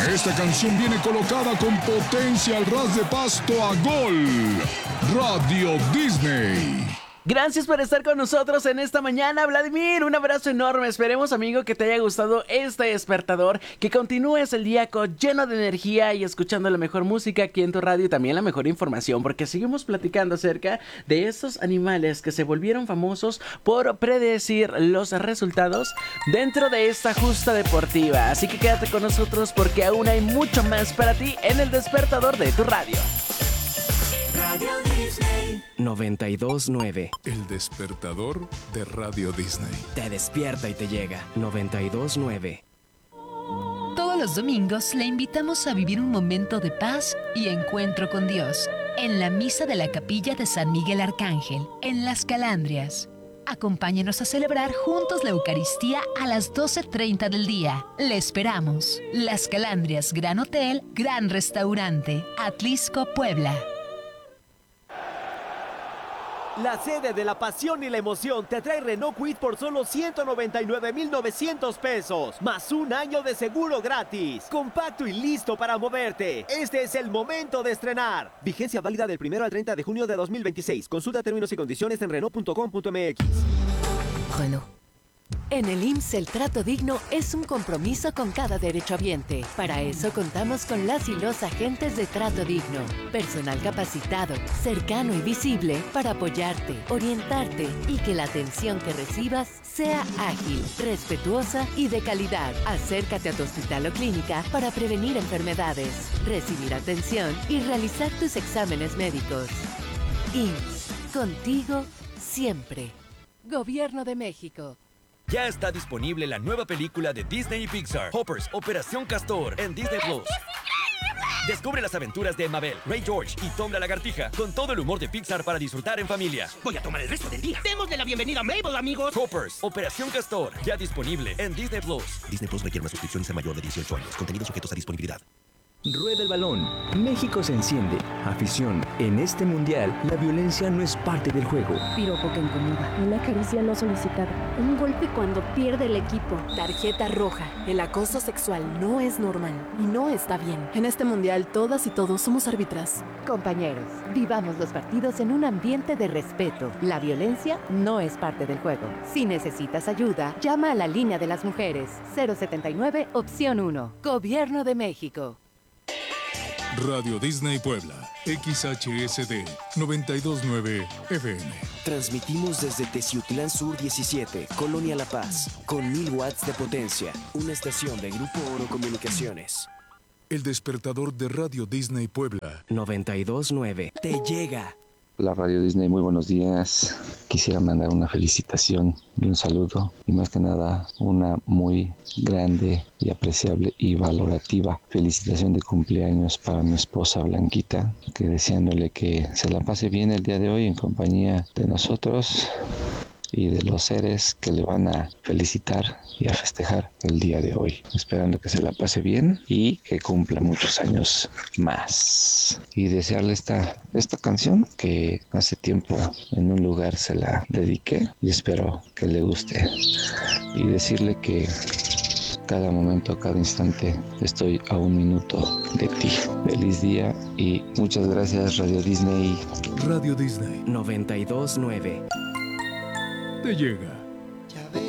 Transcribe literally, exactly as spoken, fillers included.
Esta canción viene colocada con potencia al ras de pasto a gol. Radio Disney. Gracias por estar con nosotros en esta mañana, Vladimir. Un abrazo enorme. Esperemos, amigo, que te haya gustado este despertador. Que continúes el día con, lleno de energía y escuchando la mejor música aquí en tu radio y también la mejor información. Porque seguimos platicando acerca de estos animales que se volvieron famosos por predecir los resultados dentro de esta justa deportiva. Así que quédate con nosotros porque aún hay mucho más para ti en el despertador de tu radio. Radio Disney noventa y dos nueve. El despertador de Radio Disney. Te despierta y te llega. noventa y dos nueve. Todos los domingos le invitamos a vivir un momento de paz y encuentro con Dios en la misa de la capilla de San Miguel Arcángel, en Las Calandrias. Acompáñenos a celebrar juntos la Eucaristía a las doce treinta del día. Le esperamos. Las Calandrias, Gran Hotel, Gran Restaurante, Atlisco, Puebla. La sede de la pasión y la emoción te trae Renault Kwid por solo ciento noventa y nueve mil novecientos pesos, más un año de seguro gratis. Compacto y listo para moverte. Este es el momento de estrenar. Vigencia válida del primero al treinta de junio de dos mil veintiséis. Consulta términos y condiciones en Renault punto com punto m x. Renault. En el I M S S el trato digno es un compromiso con cada derechohabiente. Para eso contamos con las y los agentes de Trato Digno. Personal capacitado, cercano y visible para apoyarte, orientarte y que la atención que recibas sea ágil, respetuosa y de calidad. Acércate a tu hospital o clínica para prevenir enfermedades, recibir atención y realizar tus exámenes médicos. I M S S, contigo siempre. Gobierno de México. Ya está disponible la nueva película de Disney y Pixar, Hoppers, Operación Castor, en Disney Plus. Descubre las aventuras de Mabel, Ray George y Tom la Lagartija con todo el humor de Pixar para disfrutar en familia. Voy a tomar el resto del día. Démosle la bienvenida a Mabel, amigos. Hoppers, Operación Castor, ya disponible en Disney Plus. Disney Plus requiere una suscripción y ser mayor de dieciocho años. Contenidos sujetos a disponibilidad. Rueda el balón. México se enciende. Afición. En este mundial, la violencia no es parte del juego. Piropo que incomoda. Una caricia no solicitada. Un golpe cuando pierde el equipo. Tarjeta roja. El acoso sexual no es normal y no está bien. En este mundial, todas y todos somos árbitras. Compañeros, vivamos los partidos en un ambiente de respeto. La violencia no es parte del juego. Si necesitas ayuda, llama a la línea de las mujeres. cero setenta y nueve, opción uno. Gobierno de México. Radio Disney Puebla, X H S D noventa y dos nueve F M. Transmitimos desde Teciutlán Sur diecisiete, Colonia La Paz, con mil watts de potencia. Una estación de Grupo Oro Comunicaciones. El despertador de Radio Disney Puebla. noventa y dos nueve. Te llega. Hola Radio Disney, muy buenos días. Quisiera mandar una felicitación y un saludo y más que nada una muy grande y apreciable y valorativa felicitación de cumpleaños para mi esposa Blanquita, que deseándole que se la pase bien el día de hoy en compañía de nosotros y de los seres que le van a felicitar y a festejar el día de hoy, esperando que se la pase bien y que cumpla muchos años más. Y desearle esta, esta canción que hace tiempo en un lugar se la dediqué y espero que le guste. Y decirle que cada momento, cada instante estoy a un minuto de ti. Feliz día y muchas gracias Radio Disney. Radio Disney noventa y dos nueve. Te llega.